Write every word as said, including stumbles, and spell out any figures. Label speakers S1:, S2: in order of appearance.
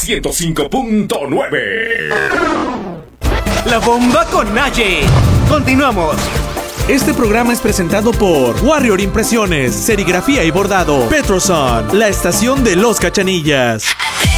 S1: ciento cinco punto nueve.
S2: La bomba con Naye. Continuamos.
S3: Este programa es presentado por Warrior Impresiones, Serigrafía y Bordado, Petroson, la estación de los Cachanillas.